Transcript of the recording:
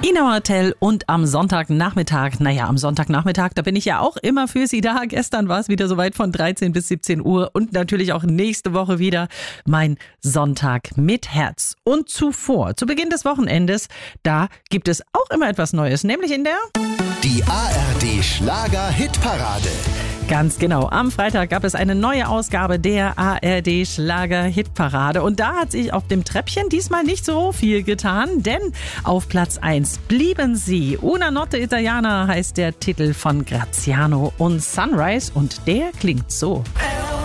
Ina Martell und am Sonntagnachmittag, am Sonntagnachmittag, da bin ich ja auch immer für Sie da. Gestern war es wieder soweit von 13 bis 17 Uhr und natürlich auch nächste Woche wieder mein Sonntag mit Herz. Und zuvor, zu Beginn des Wochenendes, da gibt es auch immer etwas Neues, nämlich in der... Die ARD Schlager-Hitparade. Ganz genau, am Freitag gab es eine neue Ausgabe der ARD Schlager-Hitparade und da hat sich auf dem Treppchen diesmal nicht so viel getan, denn auf Platz 1 blieben sie. Una Notte Italiana heißt der Titel von Graziano und Sunrise und der klingt so.